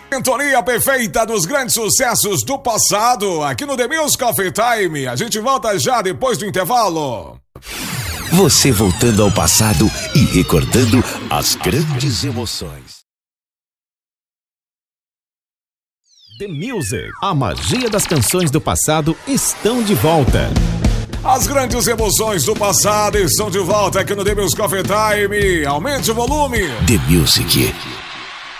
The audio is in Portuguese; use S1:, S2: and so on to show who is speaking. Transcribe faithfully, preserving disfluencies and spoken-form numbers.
S1: Sintonia perfeita dos grandes sucessos do passado, aqui no The Music Coffee Time. A gente volta já depois do intervalo.
S2: Você voltando ao passado e recordando as grandes emoções.
S3: The Music, a magia das canções do passado estão de volta.
S1: As grandes emoções do passado estão de volta aqui no The Music Coffee Time. Aumente o volume.
S2: The Music.